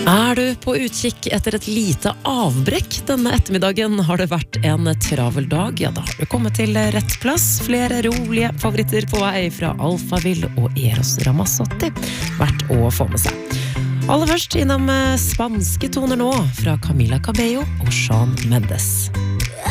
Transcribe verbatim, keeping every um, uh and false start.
Er du på utkikk etter et lite avbrekk denne ettermiddagen? Har det vært en travel dag? Ja, da har du kommet til rett plass. Flere rolige favoritter på vei fra Alphaville og Eros Ramazzotti. Verdt å få med seg. Aller først innom spanske toner nå fra Camila Cabello og Shawn Mendes.